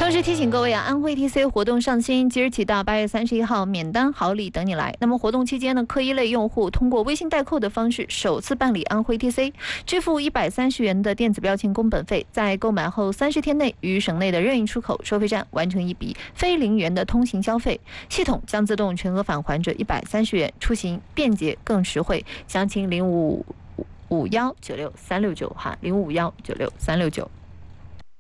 同时提醒各位啊，安徽 TC 活动上新，即日起到8月31号，免单好礼等你来。那么活动期间呢，客一类用户通过微信代扣的方式首次办理安徽 TC， 支付130元的电子标签工本费，在购买后30天内于省内的任意出口收费站完成一笔非0元的通行消费，系统将自动全额返还这130元，出行便捷更实惠。详情0551963695哈，0551963695。